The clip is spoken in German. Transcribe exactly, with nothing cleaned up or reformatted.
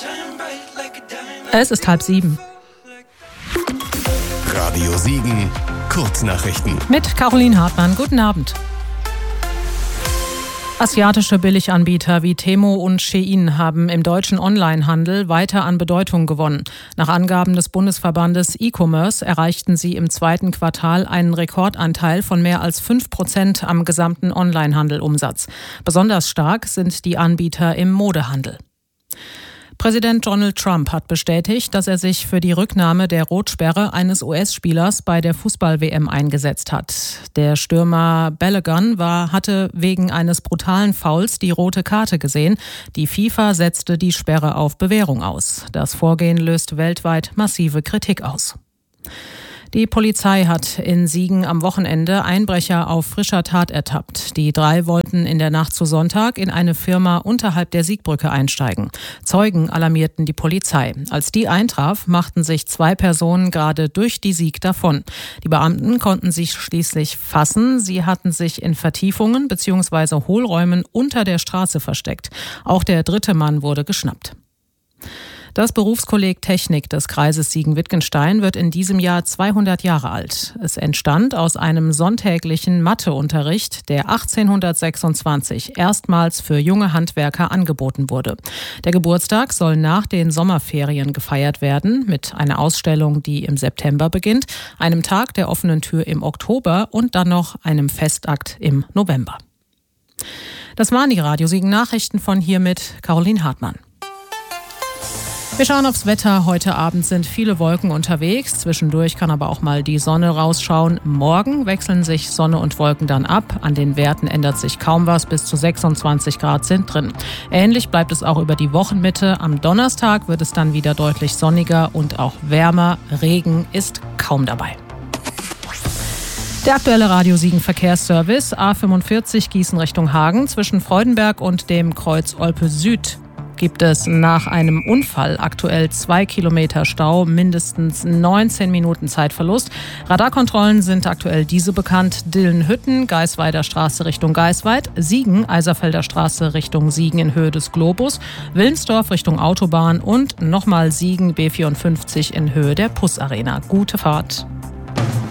Es ist halb sieben. Radio Siegen, Kurznachrichten. Mit Caroline Hartmann. Guten Abend. Asiatische Billiganbieter wie Temu und Shein haben im deutschen Onlinehandel weiter an Bedeutung gewonnen. Nach Angaben des Bundesverbandes E-Commerce erreichten sie im zweiten Quartal einen Rekordanteil von mehr als fünf Prozent am gesamten Onlinehandelumsatz. Besonders stark sind die Anbieter im Modehandel. Präsident Donald Trump hat bestätigt, dass er sich für die Rücknahme der Rotsperre eines U S-Spielers bei der Fußball-W M eingesetzt hat. Der Stürmer Balogun war, hatte wegen eines brutalen Fouls die rote Karte gesehen. Die FIFA setzte die Sperre auf Bewährung aus. Das Vorgehen löst weltweit massive Kritik aus. Die Polizei hat in Siegen am Wochenende Einbrecher auf frischer Tat ertappt. Die drei wollten in der Nacht zu Sonntag in eine Firma unterhalb der Siegbrücke einsteigen. Zeugen alarmierten die Polizei. Als die eintraf, machten sich zwei Personen gerade durch die Sieg davon. Die Beamten konnten sich schließlich fassen. Sie hatten sich in Vertiefungen bzw. Hohlräumen unter der Straße versteckt. Auch der dritte Mann wurde geschnappt. Das Berufskolleg Technik des Kreises Siegen-Wittgenstein wird in diesem Jahr zweihundert Jahre alt. Es entstand aus einem sonntäglichen Matheunterricht, der achtzehnhundertsechsundzwanzig erstmals für junge Handwerker angeboten wurde. Der Geburtstag soll nach den Sommerferien gefeiert werden, mit einer Ausstellung, die im September beginnt, einem Tag der offenen Tür im Oktober und dann noch einem Festakt im November. Das waren die Radio Siegen Nachrichten von hier mit Caroline Hartmann. Wir schauen aufs Wetter. Heute Abend sind viele Wolken unterwegs. Zwischendurch kann aber auch mal die Sonne rausschauen. Morgen wechseln sich Sonne und Wolken dann ab. An den Werten ändert sich kaum was. Bis zu sechsundzwanzig Grad sind drin. Ähnlich bleibt es auch über die Wochenmitte. Am Donnerstag wird es dann wieder deutlich sonniger und auch wärmer. Regen ist kaum dabei. Der aktuelle Radio Siegen Verkehrsservice A fünfundvierzig Gießen Richtung Hagen zwischen Freudenberg und dem Kreuz Olpe Süd gibt es nach einem Unfall aktuell zwei Kilometer Stau, mindestens neunzehn Minuten Zeitverlust. Radarkontrollen sind aktuell diese bekannt: Dillenhütten, Geisweider Straße Richtung Geisweid, Siegen, Eiserfelder Straße Richtung Siegen in Höhe des Globus, Willensdorf Richtung Autobahn und nochmal Siegen B vierundfünfzig in Höhe der Puss Arena. Gute Fahrt.